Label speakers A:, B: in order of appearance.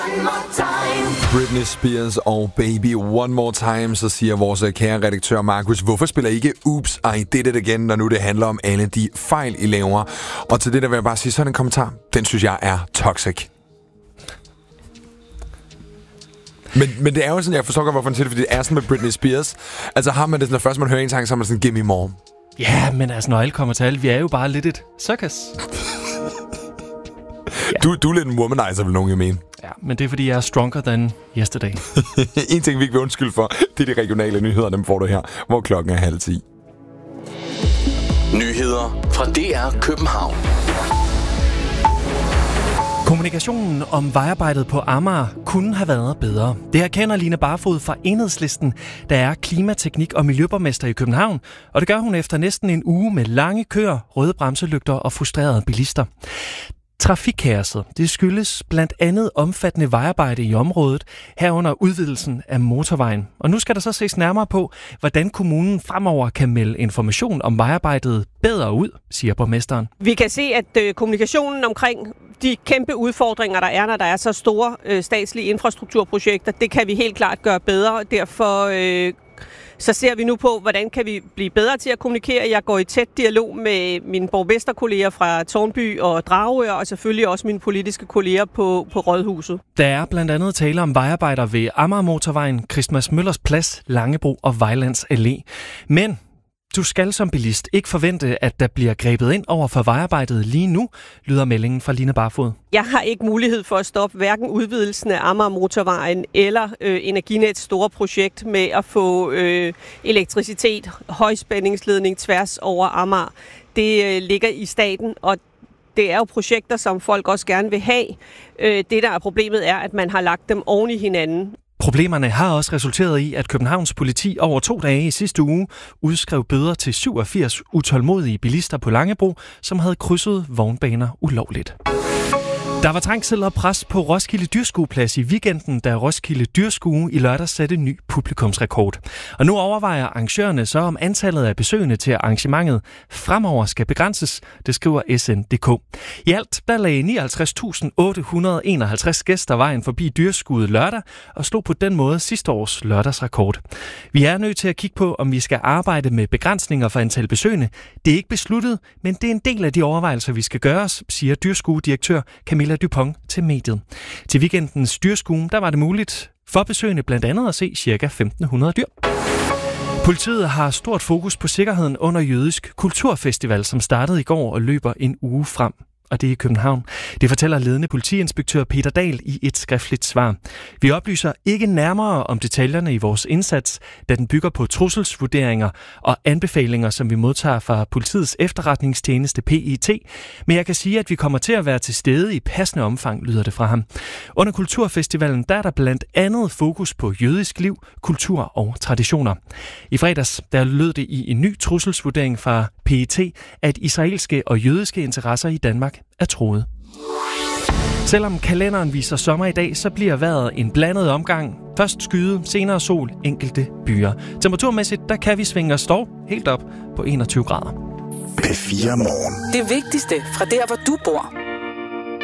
A: Britney Spears og Baby One More Time, så siger vores kære redaktør Markus, hvorfor spiller I ikke Oops, I Did It Again, når nu det handler om alle de fejl, I laver? Og til det der vil jeg bare sige sådan en kommentar. Den synes jeg er toxic. Men det er jo sådan, jeg forstår godt, hvorfor den siger det, fordi det er sådan med Britney Spears. Altså har man det sådan, når først man hører en sang, så er man sådan, give me more.
B: Ja, men altså, når alle kommer til alle, vi er jo bare lidt et circus.
A: Ja. Du er lidt en womanizer, vil nogen jo mene.
B: Ja, men det er, fordi jeg er stronger than yesterday.
A: En ting, vi ikke vil undskylde for, det er de regionale nyheder, dem får du her, hvor klokken er 9:30.
C: Nyheder fra DR København.
B: Kommunikationen om vejarbejdet på Amager kunne have været bedre. Det erkender Line Barfod fra Enhedslisten, der er klimateknik- og miljøborgmester i København, og det gør hun efter næsten en uge med lange køer, røde bremselygter og frustrerede bilister. Trafikkaoset, det skyldes blandt andet omfattende vejarbejde i området, herunder udvidelsen af motorvejen. Og nu skal der så ses nærmere på, hvordan kommunen fremover kan melde information om vejarbejdet bedre ud, siger borgmesteren.
D: Vi kan se, at kommunikationen omkring de kæmpe udfordringer, der er, når der er så store statslige infrastrukturprojekter, det kan vi helt klart gøre bedre. Derfor så ser vi nu på, hvordan kan vi blive bedre til at kommunikere. Jeg går i tæt dialog med mine borgmesterkolleger fra Tårnby og Dragør, og selvfølgelig også mine politiske kolleger på Rådhuset.
B: Der er blandt andet tale om vejarbejder ved Amagermotorvejen, Christmas Møllers Plads, Langebro og Vejlands Allé. Men du skal som bilist ikke forvente, at der bliver grebet ind over for vejarbejdet lige nu, lyder meldingen fra Line Barfod.
D: Jeg har ikke mulighed for at stoppe hverken udvidelsen af Amagermotorvejen eller Energinets store projekt med at få elektricitet, højspændingsledning tværs over Amager. Det ligger i staten, og det er jo projekter, som folk også gerne vil have. Det, der er problemet, er, at man har lagt dem oven i hinanden.
B: Problemerne har også resulteret i, at Københavns politi over 2 dage i sidste uge udskrev bøder til 87 utålmodige bilister på Langebro, som havde krydset vognbaner ulovligt. Der var trængsel og pres på Roskilde Dyrskueplads i weekenden, da Roskilde Dyrskue i lørdag satte ny publikumsrekord. Og nu overvejer arrangørerne så, om antallet af besøgende til arrangementet fremover skal begrænses, det skriver SN.dk. I alt der lagde 59.851 gæster vejen forbi Dyrskuet lørdag og slog på den måde sidste års lørdagsrekord. Vi er nødt til at kigge på, om vi skal arbejde med begrænsninger for antal besøgende. Det er ikke besluttet, men det er en del af de overvejelser, vi skal gøre, siger Dyrskue-direktør Camilla Dupont til mediet. Til weekendens Dyrskue, der var det muligt for besøgende blandt andet at se ca. 1.500 dyr. Politiet har stort fokus på sikkerheden under Jødisk Kulturfestival, som startede i går og løber en uge frem. Og det er i København. Det fortæller ledende politiinspektør Peter Dahl i et skriftligt svar. Vi oplyser ikke nærmere om detaljerne i vores indsats, da den bygger på trusselsvurderinger og anbefalinger, som vi modtager fra politiets efterretningstjeneste PET. Men jeg kan sige, at vi kommer til at være til stede i passende omfang, lyder det fra ham. Under Kulturfestivalen der er der blandt andet fokus på jødisk liv, kultur og traditioner. I fredags der lød det i en ny trusselsvurdering fra PET, at israelske og jødiske interesser i Danmark er truet. Selvom kalenderen viser sommer i dag, så bliver vejret en blandet omgang. Først skyde, senere sol, enkelte byer. Temperaturmæssigt, der kan vi svinge os dog helt op på 21 grader.
C: P4 Morgen.
E: Det vigtigste fra der, hvor du bor.